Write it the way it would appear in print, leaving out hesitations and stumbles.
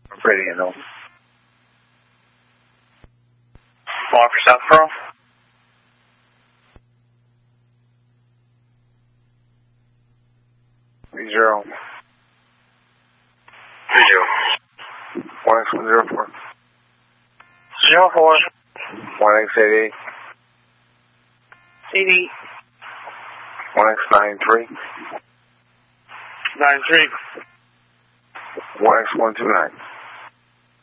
Ready to know. Calling for South Pearl. 30. 1X104. 04. 1X88. 88. 1X93. 93. 1X129.